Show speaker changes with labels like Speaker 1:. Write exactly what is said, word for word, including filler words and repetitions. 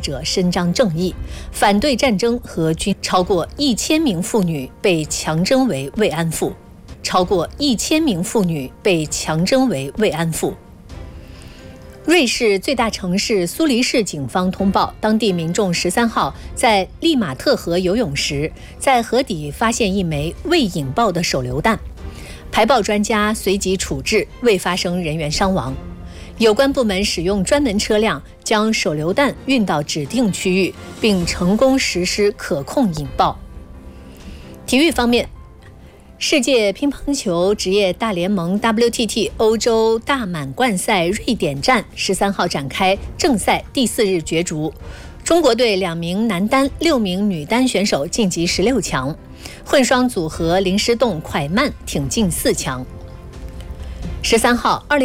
Speaker 1: 者伸张正义，反对战争和军。超过一千名妇女被强征为慰安妇。超过一千名妇女被强征为慰安妇。瑞士最大城市苏黎世警方通报，当地民众十三号在利马特河游泳时，在河底发现一枚未引爆的手榴弹，排爆专家随即处置，未发生人员伤亡。有关部门使用专门车辆将手榴弹运到指定区域，并成功实施可控引爆。体育方面，世界乒乓球职业大联盟 W T T 欧洲大满贯赛瑞典站十三号展开正赛第四日角逐，中国队两名男单、六名女单选手晋级十六强，混双组合林诗栋、蒯曼挺进四强。十三号，二零